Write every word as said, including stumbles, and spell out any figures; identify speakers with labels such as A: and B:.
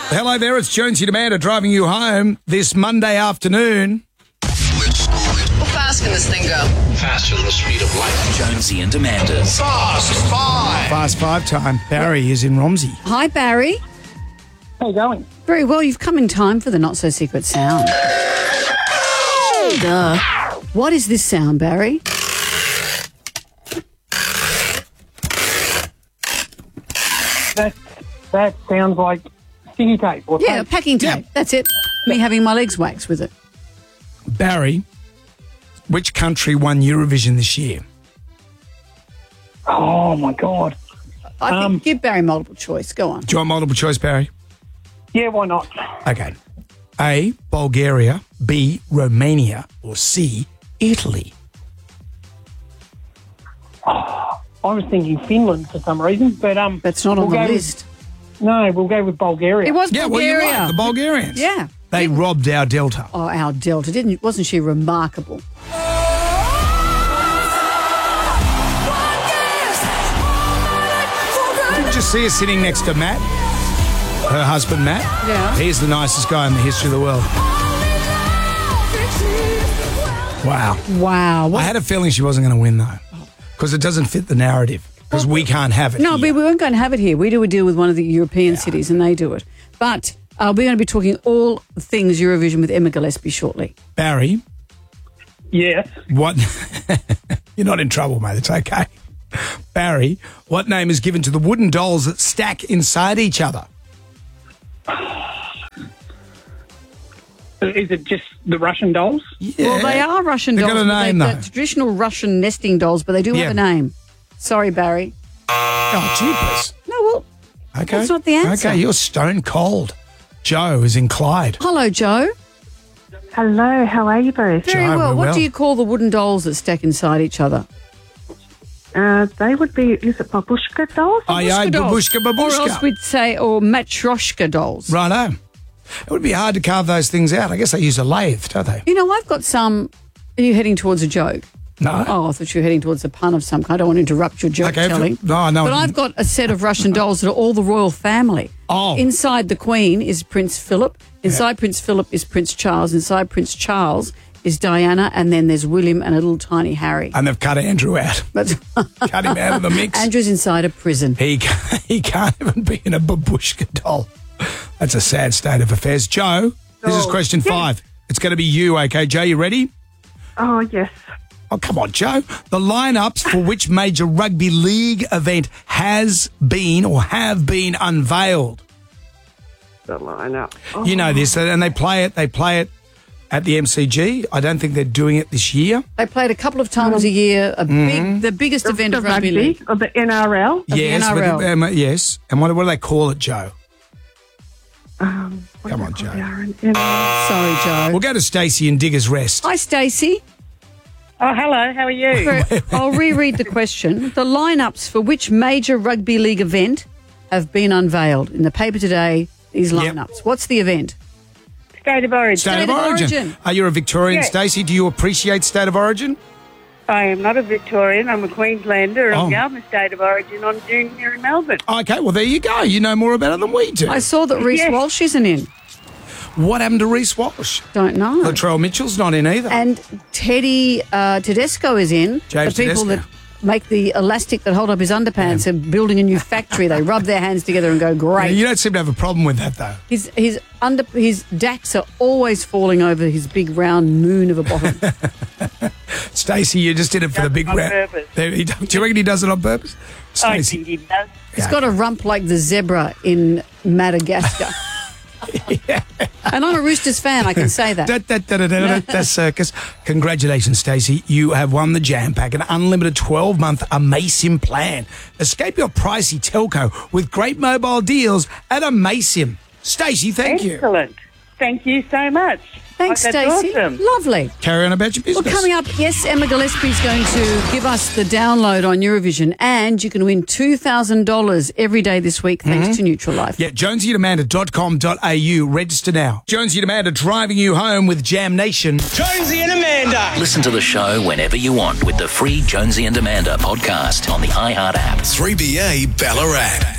A: Hello there, it's Jonesy and Amanda driving you home this Monday afternoon.
B: How fast can this thing go?
C: Faster than the speed of light.
D: Jonesy and Amanda's
C: Fast Five.
A: Fast five time. Barry is in Romsey.
E: Hi, Barry.
F: How you going?
E: Very well. You've come in time for the not-so-secret sound. Duh. What is this sound, Barry?
F: That that sounds like sticky tape. Or
E: Yeah,
F: tape.
E: packing tape.
A: Yeah.
E: That's it. Me having my legs waxed with it.
A: Barry, which country won Eurovision this year?
F: Oh my God.
E: I think
F: Um,
E: give Barry multiple choice. Go on.
A: Do you want multiple choice, Barry?
F: Yeah, why not?
A: Okay. A, Bulgaria, B, Romania, or C, Italy?
F: I was thinking Finland for some reason, but um,
E: That's not
F: we'll
E: on the
F: go with-
E: list.
F: no, we'll go with Bulgaria.
E: It was
A: Yeah, well,
E: Bulgaria.
A: you're right, the Bulgarians.
E: Yeah.
A: They robbed our Delta.
E: Oh, our Delta. Didn't wasn't she remarkable?
A: Did you just see her sitting next to Matt? Her husband, Matt?
E: Yeah.
A: He's the nicest guy in the history of the world. Wow.
E: Wow.
A: I
E: What?
A: had a feeling she wasn't going to win, though, because it doesn't fit the narrative, because we can't have it
E: No,
A: here.
E: but we weren't going to have it here. We do a deal with one of the European cities and they do it. But uh, we're going to be talking all things Eurovision with Emma Gillespie shortly.
A: Barry,
F: Yes.
A: what... You're not in trouble, mate. It's okay. Barry, what name is given to the wooden dolls that stack inside each other?
F: Is it just the Russian dolls?
A: Yeah.
E: Well, they are Russian
A: They've
E: dolls.
A: got a
E: but
A: name,
E: they're
A: though.
E: traditional Russian nesting dolls, but they do
A: Yeah.
E: have a name. Sorry, Barry.
A: Oh, jeepers.
E: No, well,
A: Okay.
E: That's not the answer.
A: Okay, you're stone cold. Joe is in Clyde.
E: hello, Joe.
G: Hello, how are you both?
E: Very
A: Joe,
E: well.
A: we're
E: What
A: well.
E: do you call the wooden dolls that stack inside each other?
G: Uh, they would be, is it babushka dolls?
A: Aye, aye,
E: dolls.
A: babushka,
E: Or else
A: babushka.
E: we'd say, or matryoshka dolls.
A: Righto. It would be hard to carve those things out. I guess they use a lathe, don't they?
E: You know, I've got some. Are you heading towards a joke?
A: No.
E: Oh, I thought you were heading towards a pun of some kind. I don't want to interrupt your joke
A: Okay, if-
E: telling.
A: no, no,
E: But
A: I
E: I've got a set of Russian dolls that are all the royal family.
A: Oh.
E: Inside the Queen is Prince Philip. Inside Prince Philip is Prince Charles. Inside Prince Charles is Diana. And then there's William and a little tiny Harry.
A: And they've cut Andrew out.
E: But
A: Cut him out of the mix.
E: Andrew's inside a prison.
A: He can't, he can't even be in a babushka doll. That's a sad state of affairs. Joe, this is
G: Oh,
A: question five. It's going to be you, okay? Joe, you ready?
G: Oh, yes.
A: Oh, come on, Joe. The lineups for which major rugby league event has been or have been unveiled?
G: The lineup. Oh,
A: You know this, and they play it. They play it at the M C G. I don't think they're doing it this year.
E: They played a couple of times a year. A big, the biggest
G: the,
E: event
G: the
E: of rugby,
G: rugby,
E: league.
G: or the N R L.
E: the
A: yes,
E: N R L.
A: but, um, yes. And what, what do they call it, Joe?
G: Um, what
A: Come
G: do
A: on,
G: they call
A: Joe.
G: the R N L?
E: Sorry, Joe.
A: We'll go to Stacey and Diggers Rest.
E: Hi, Stacey.
F: Oh, hello. How are you?
E: I'll reread the question. The lineups for which major rugby league event have been unveiled in the paper today? These
A: Yep.
E: lineups. What's the event?
F: State of Origin.
A: State,
E: State
A: of,
E: of
A: origin.
E: origin.
A: Are you a Victorian,
F: Yes.
A: Stacey? Do you appreciate State of Origin?
H: I am not a Victorian. I'm a Queenslander.
A: Oh.
H: I'm going to State of Origin on June here in Melbourne.
A: Okay, well, there you go. You know more about it than we do.
E: I saw that Reece
H: Yes.
E: Walsh isn't in.
A: What happened to Reece Walsh?
E: Don't know.
A: Latrell Mitchell's not in either.
E: And Teddy uh, Tedesco is in.
A: James
E: the people
A: Tedesco.
E: that make the elastic that hold up his underpants are building a new factory. They rub their hands together and go, great.
A: You don't seem to have a problem with that, though.
E: His his under his dacks are always falling over his big round moon of a bottom.
A: Stacey, you just did it for the
H: Does it
A: big
H: on
A: round.
H: purpose.
A: There, he, do you reckon he does it on purpose?
H: I
A: Stacey.
H: think he does.
E: He's got a rump like the zebra in Madagascar. And I'm a Roosters fan, I can say that.
A: Da, da, da, da, da, da, da, circus. Congratulations, Stacey. You have won the Jam Pack, an unlimited twelve-month Amasim plan. Escape your pricey telco with great mobile deals at Amasim. Stacey, thank you.
H: Excellent. Thank you so much.
E: Thanks,
H: Oh, that's
E: Stacey.
H: awesome.
E: Lovely.
A: Carry on about your
E: Well,
A: business.
E: coming up, yes, Emma Gillespie is going to give us the download on Eurovision, and you can win two thousand dollars every day this week thanks to Neutral Life.
A: Yeah, jonesy and amanda dot com dot a u. Register now. Jonesy and Amanda driving you home with Jam Nation.
C: Jonesy and Amanda.
D: Listen to the show whenever you want with the free Jonesy and Amanda podcast on the iHeart app.
I: three B A Ballarat.